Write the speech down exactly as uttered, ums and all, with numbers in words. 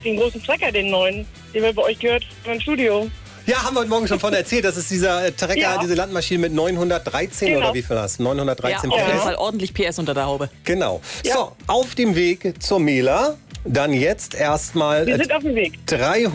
den großen Trecker, den neuen, den wir bei euch gehört haben im Studio. Ja, haben wir heute Morgen schon von erzählt. Das ist dieser äh, Trecker, ja. diese Landmaschine mit neunhundertdreizehn genau. oder wie viel das? neunhundertdreizehn Ja, auf P S. jeden Fall ordentlich P S unter der Haube. Genau. Ja. So, auf dem Weg zur Mela. Dann jetzt erstmal Wir sind auf dem Weg. dreihundert